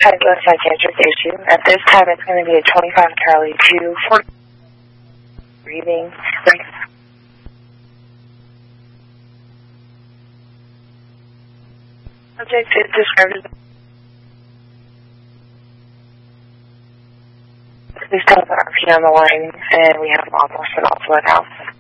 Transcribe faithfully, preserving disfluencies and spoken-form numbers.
headless psychiatric issue. At this time, it's going to be a twenty-five Charlie two for breathing. Subject is described as. Please tell us our P on the line, and we have law enforcement also at house.